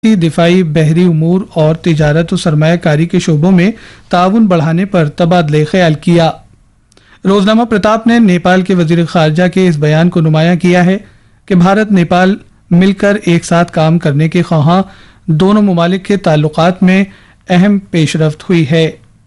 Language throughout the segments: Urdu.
دفاعی بحری امور اور تجارت و سرمایہ کاری کے شعبوں میں تعاون بڑھانے پر تبادلہ خیال کیا۔ روزنامہ پرتاپ نے نیپال کے وزیر خارجہ کے اس بیان کو نمایاں کیا ہے کہ بھارت نیپال مل کر ایک ساتھ کام کرنے کے خواہاں دونوں ممالک کے تعلقات میں اہم پیش رفت ہوئی ہے۔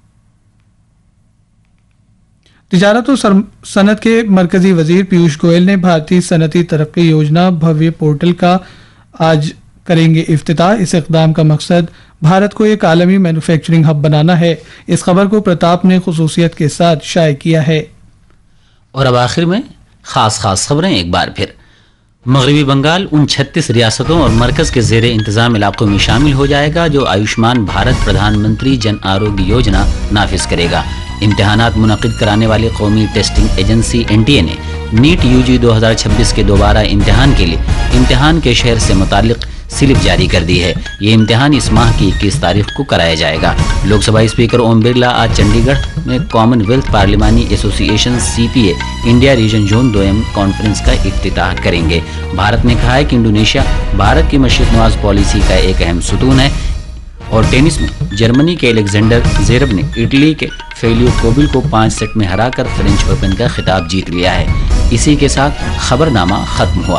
تجارت و صنعت کے مرکزی وزیر پیوش گوئل نے بھارتی صنعتی ترقی یوجنا بھویہ پورٹل کا آج کریں گے افتتاح۔ اس اقدام کا مقصد بھارت کو ایک عالمی مینوفیکچرنگ ہب بنانا ہے۔ اس خبر کو پرتاپ نے خصوصیت کے ساتھ شائع کیا ہے۔ اور اب آخر میں خاص خبریں ایک بار پھر۔ مغربی بنگال ان 36 ریاستوں اور مرکز کے زیر انتظام علاقوں میں شامل ہو جائے گا جو آیوشمان بھارت پردھان منتری جن آروگیہ یوجنا نافذ کرے گا۔ امتحانات منعقد کرانے والی قومی ٹیسٹنگ ایجنسی NTA نے نیٹ UG 2026 کے دوبارہ امتحان کے لیے امتحان کے شہر سے متعلق سلپ جاری کر دی ہے۔ یہ امتحان اس ماہ کی 21 تاریخ کو کرایا جائے گا۔ لوک سبھا اسپیکر اوم برلا آج چنڈی گڑھ میں کامن ویلتھ پارلیمانی ایسوسی ایشن CPA India region zone 2 conference کا افتتاح کریں گے۔ بھارت نے کہا ہے کہ انڈونیشیا بھارت کی مشرق نواز پالیسی کا ایک اہم ستون ہے۔ اور ٹینس میں جرمنی کے الیگزینڈر زیرب نے اٹلی کے فیلیو کوبل کو 5 سیٹ میں ہرا کر فرینچ اوپن کا خطاب جیت لیا ہے۔ اسی کے ساتھ خبرنامہ ختم ہوا۔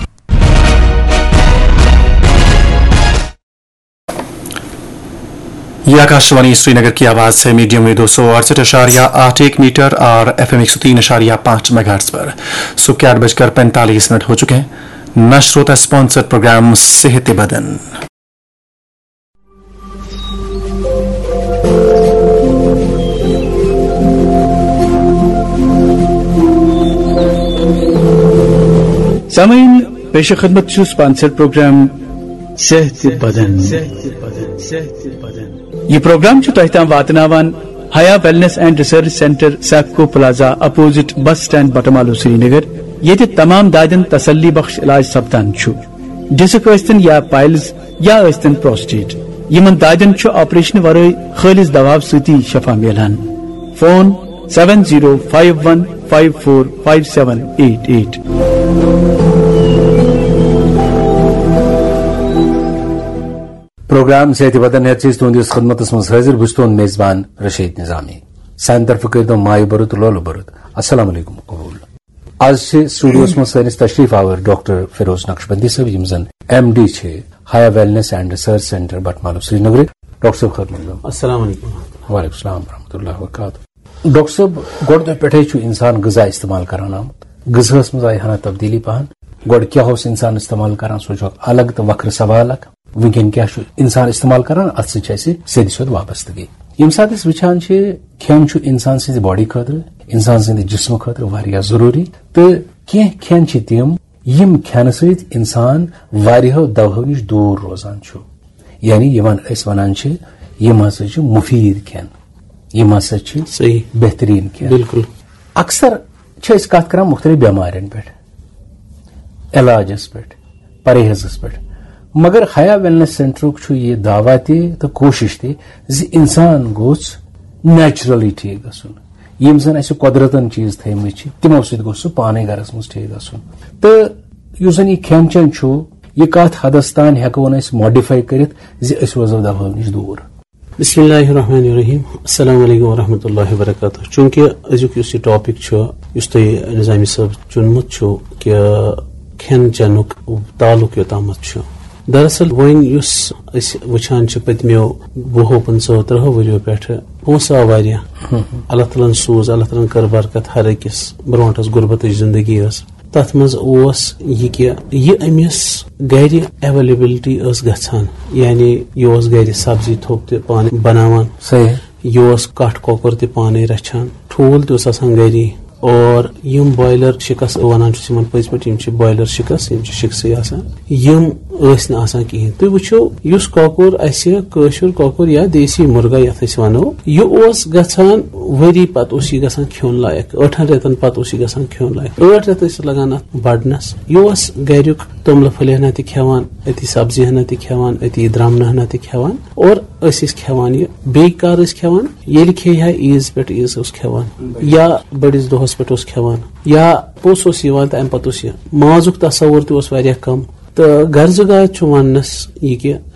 یہ آکاشوانی سری نگر کی آواز ہے۔ میڈیم میں 268.81 میٹر اور FM 103.5 میگاہرٹز پر صبح 8:45 ہو چکے ہیں۔ نشروتا اسپانسر پروگرام صحت بدن۔ سامعین پیش خدمت اسپانسر پروگرام صحت بدن۔ یہ پروگرام تہ تام واتناوان حیا wellness and research centre SEPCO plaza opposite bus stand Batamaloo سری نگر، یہ تمام دادن تسلی بخش علاج سپدان ڈسک ٲستن یا پائلز یا ٲستن پروسٹیٹ، یمن دادن آپریشن ورٲے خالص دوا سۭتی شفا میلان۔ فون 7051545788۔ پروگرام صحت بدن ہیتس تہندس خدمت من حاضر بس تہد میزبان رشید نظامی۔ سان طرف کر مائی برت لولو برت۔ السلام علیکم قبول۔ آج سٹوڈیوس من سنس تشریف آور ڈاکٹر فیروز نقشبندی صاحب یم زن MD حیا wellness and research centre Batamaloo Sri Nagar. Doctor صاحب خدمت۔ السلام علیکم۔ وعلیکم السلام ورحمۃ اللہ وبرکاتہ۔ ڈاکٹر صاحب گۄڈٕ دۄہ پٮ۪ٹھے چھُ انسان غذا استعمال کران آمُت، غذاہس منٛز آیہِ ہنا تبدیلی پہن۔ گۄڈٕ کیٛاہ اوس انسان استعمال کران سُہ چھُ الگ تہٕ وکھرٕ سوال اکھ۔ ونکیٚن کیٛاہ چھُ انسان استعمال کران اتھ سۭتۍ چھِ اسہِ سیٚدِ سیوٚد وابستگی۔ ییٚمہِ ساتہٕ أسۍ وٕچھان چھِ کھٮ۪ن چھُ انسان سٕنٛزِ باڈی خٲطرٕ انسان سٕنٛدِ جسمہٕ خٲطرٕ واریاہ ضروٗری، تہٕ کینٛہہ کھٮ۪ن چھِ تِم یِم کھٮ۪نہٕ سۭتۍ انسان واریاہو دوہو نِش دوٗر روزان چھُ، یعنی یِمن أسۍ ونان چھِ یِم ہسا چھِ مُفیٖد کھٮ۪ن، یِم ہسا چھِ صحیح بہتریٖن کھٮ۪ن۔ بالکل۔ اکثر چھِ أسۍ کتھ کران مختلف بٮ۪مارٮ۪ن پٮ۪ٹھ، علاجس پٮ۪ٹھ، پرہیزس پٮ۪ٹھ، مگر حیا ویلنس سینٹرُک چھُ یہِ دعوا تہِ تہٕ کوٗشش تہِ زِ انسان گوٚژھ نیچرلی ٹھیٖک گژھُن۔ یِم زن اسہِ قۄدرتن چیٖز تھٲیمٕتۍ چھِ تِمو سۭتۍ گوٚژھ سُہ پانے گرس منٛز ٹھیٖک گژھُن۔ تہٕ یُس زن یہِ کھٮ۪ن چٮ۪ن چھُ یہِ کتھ حدس تام ہٮ۪کون أسۍ ماڈِفاے کٔرِتھ زِ أسۍ روزو دواہو نِش دوٗر۔ بسم اللہ الرحمن الرحیم۔ السلام علیکم ورحمۃ اللہ وبرکاتہ۔ چونکہ أزیُک یُس یہِ ٹاپک چھُ یُس تۄہہِ نظامی صٲب چُنمُت چھُ کہِ کھٮ۪ن چٮ۪نُک تعلق یوتامتھ چھُ، دراصل وۄنۍ یُس أسۍ وٕچھان چھِ پٔتمیو 20-25-30 ؤریو پٮ۪ٹھٕ پونٛسہٕ آو واریاہ، اللہ تعالیٰ سوٗز، اللہ تعالیٰ کٔر برکت ہر أکِس۔ برونٛٹھ ٲس غُربتٕچ زندگی ٲس، تتھ منٛز اوس یہِ کہِ یہِ أمِس گرِ ایویلیبلٹی ٲس گژھان، یعنی یہِ اوس گرِ سبزی تھوٚپ تہِ پانے بناوان، یہِ اوس کٹھ کۄکُر تہِ پانے رچھان، ٹھوٗل تہِ اوس آسان گری، اور یم بوائلر شکس ونان چھِ یمن پٔزۍ پٲٹھۍ یم چھِ بوائلر شکس، یم چھِ شکسٕے آسان، یم ٲسۍ نہٕ آسان کِہیٖنۍ۔ تُہۍ وٕچھو یُس کۄکُر اسہِ کٲشُر کۄکُر یا دیسی مرغا یتھ أسۍ ونو، یہِ اوس گژھان ؤری پتہٕ اوس یہِ گژھان کھیوٚن لایق، 8 رٮ۪تن پتہٕ اوس یہِ گژھان کھیوٚن لایق، 8 رٮ۪تھ ٲسۍ لگان اتھ بڑنس۔ یہِ اوس گریُک توٚملہٕ پھٔلۍ ہنا تہِ کھٮ۪وان، أتی سبزی ہنا تہِ کھٮ۪وان، أتی درمنہٕ ہنا تہِ کھٮ۪وان، اور أسۍ ٲسۍ کھٮ۪وان یہِ بیٚیہِ کر ٲسۍ کھٮ۪وان ییٚلہِ کھیٚیہِ ہا عیٖز پٮ۪ٹھ عیٖز اوس کھٮ۪وان، یا بٔڑِس دۄہس پٮ۪ٹھ اوس کھٮ۪وان، یا پوٚژھ اوس یِوان تہٕ امہِ پتہٕ اوس یہِ مازُک تصوُر تہِ اوس واریاہ کم۔ تہٕ غرضہٕ گاے چھُ وننس یہِ کہِ